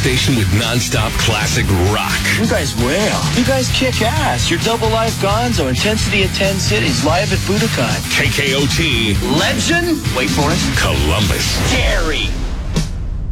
station with nonstop classic rock. You guys wail. You guys kick ass. You're double live Gonzo. Intensity in 10 cities. Live at Budokan. KKOT. Legend. Wait for it. Columbus. Gary.